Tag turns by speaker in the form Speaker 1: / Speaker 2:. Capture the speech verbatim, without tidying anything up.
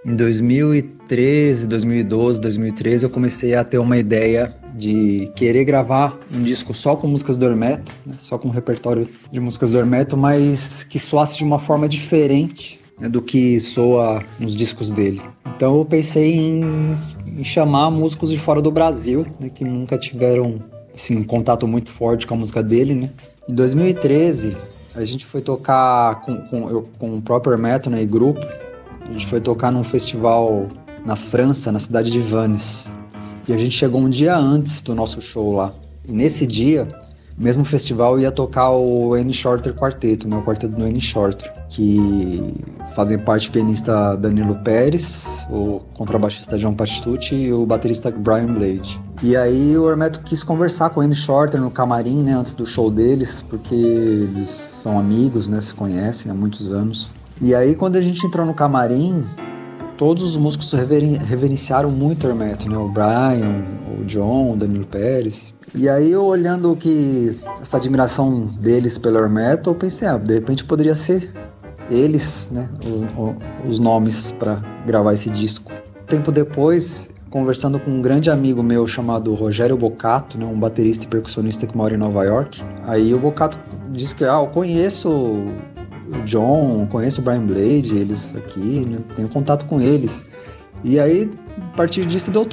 Speaker 1: Em dois mil e treze, dois mil e doze, dois mil e treze, eu comecei a ter uma ideia de querer gravar um disco só com músicas do Hermeto, né? Só com um repertório de músicas do Hermeto, mas que soasse de uma forma diferente, né, do que soa nos discos dele. Então eu pensei em, em chamar músicos de fora do Brasil, né, que nunca tiveram assim, um contato muito forte com a música dele, né? Em dois mil e treze, a gente foi tocar com, com, eu, com o próprio Hermeto, né, e grupo. A gente foi tocar num festival na França, na cidade de Vannes. E a gente chegou um dia antes do nosso show lá. E nesse dia, no mesmo festival, ia tocar o N Shorter Quarteto, né? O quarteto do N Shorter, que fazem parte o pianista Danilo Pérez, o contrabaixista John Patitucci e o baterista Brian Blade. E aí o Hermeto quis conversar com o N Shorter no camarim, né? Antes do show deles, porque eles são amigos, né? Se conhecem há muitos anos. E aí quando a gente entrou no camarim, todos os músicos reveren- reverenciaram muito o Hermeto, né? O Brian, o John, o Danilo Pérez. E aí eu olhando que essa admiração deles pelo Hermeto, eu pensei, ah, de repente poderia ser eles, né? O, o, os nomes para gravar esse disco. Tempo depois, conversando com um grande amigo meu chamado Rogério Bocato, né? Um baterista e percussionista que mora em Nova York. Aí o Bocato disse que, ah, eu conheço o John, conheço o Brian Blade, eles aqui, né? Tenho contato com eles. E aí, a partir disso, deu